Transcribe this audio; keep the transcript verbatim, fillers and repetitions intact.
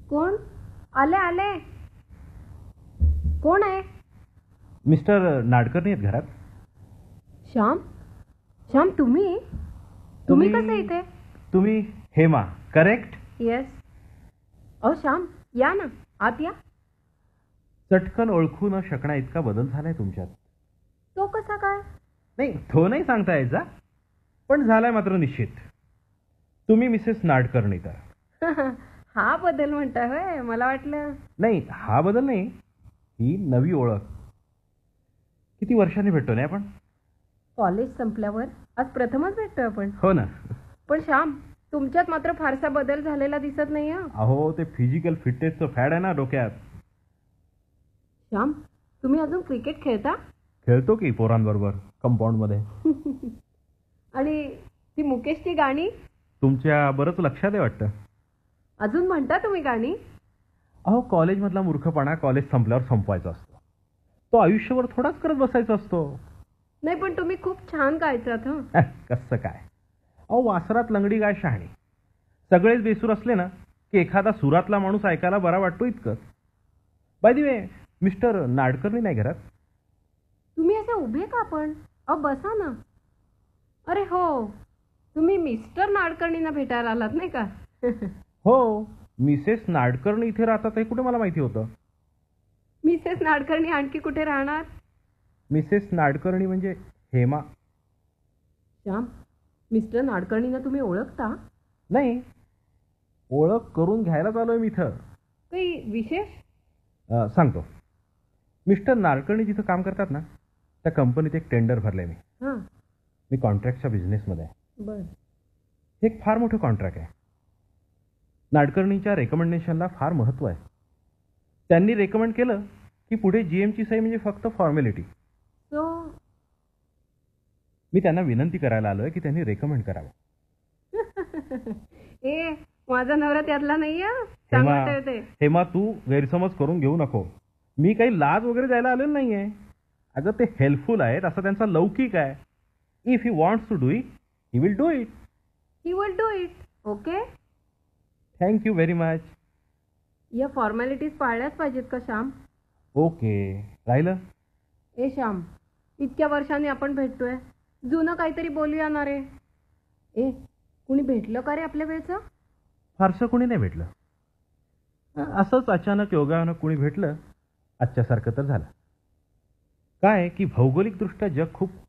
कोण? आले आले. कोण आहे? मिस्टर नाडकर्णी आहेत घरात. श्याम? श्याम तुम्ही तुम्ही कसे इथे? तुम्ही हेमा करेक्ट? येस. अहो श्याम या ना, आत या. चटकन ओळखू न शकण्या इतका बदल झालाय तुमच्यात. तो कसा काय? नाही तो नाही सांगता यायचा, पण झालाय मात्र निश्चित. तुम्ही मिसेस नाडकर्णी तर. हा बदल म्हणताय होय? मला वाटलं. नाही हा बदल नाही, ही नवी ओळख. किती वर्षांनी भेटतो नाही आपण? कॉलेज संपल्यावर आज प्रथमच भेटतोय आपण. हो ना. पण श्याम तुमच्यात मात्र फारसा बदल झालेला दिसत नाही. अहो ते फिजिकल फिटनेसचं फॅड आहे ना डोक्यात. श्याम तुम्ही अजून क्रिकेट खेळता? खेळतो की पोरांबरोबर कंपाऊंड मध्ये. आणि ती मुकेशची गाणी तुमच्या बरंच लक्षात आहे वाटतं. अजून म्हणता तुम्ही गाणी? अहो कॉलेजमधला मूर्खपणा कॉलेज संपल्यावर संपवायचा असतो, तो आयुष्यभर थोडाच करत बसायचा असतो. नाही पण तुम्ही खूप छान गायचात. हं कसं काय? अहो वासरात लंगडी गाय शहाणी. सगळेच बेसूर असले ना की एखादा सुरातला माणूस ऐकायला बरा वाटतो इतकंच. By the way mister Nadkarni नाही घरात? तुम्ही असे उभे का पण? अहो बसा ना. अरे हो, तुम्ही मिस्टर नाडकर्णींना भेटायला आलात नाही का? हो, मिसेस नाडकर्णी इथे राहतात हे कुठे मला माहिती होतं. मिसेस नाडकर्णी आणखी कुठे राहणार? मिसेस नाडकर्णी म्हणजे हेमा. श्याम मिस्टर नाडकर्णींना तुम्ही ओळखता? नाही, ओळख करून घ्यायलाच आलोय मी इथं. काही विशेष? अ, सांगतो. मिस्टर नाडकर्णी जिथं काम करतात ना त्या कंपनीत एक टेंडर भरलंय मी. हां. मी कॉन्ट्रॅक्टच्या बिझनेसमध्ये आहे. बरं. हे एक फार मोठं कॉन्ट्रॅक्ट आहे. नाडकर्णीच्या रेकमेंडेशनला फार महत्त्व आहे. त्यांनी रेकमेंड केलं की पुढे जीएमची सही म्हणजे फक्त फॉर्मॅलिटी. सो मी त्यांना विनंती करायला आलोय की त्यांनी रेकमेंड करावं. ए माझा नवरा त्यातला नाही. हेमा हेमा तू गैरसमज करून घेऊ नको. मी काही लाज वगैरे द्यायला आलेलो नाहीये. अगं ते हेल्पफुल आहेत असं त्यांचा लौकिक आहे. If he wants to do it he will do it. He will do it. Okay. Thank you very much. या फॉर्मॅलिटीज पाळल्याच पाहिजेत का श्याम? ओके. राहिलं? ए श्याम इतक्या वर्षांनी आपण भेटतोय, जुनं काहीतरी बोलूया ना रे. ए कुणी भेटलं का रे आपल्या वेळचं? फारसं कुणी नाही भेटलं. असंच अचानक योगानं कुणी भेटलं आजच्यासारखं तर झालं. काय की भौगोलिकदृष्ट्या जग खूप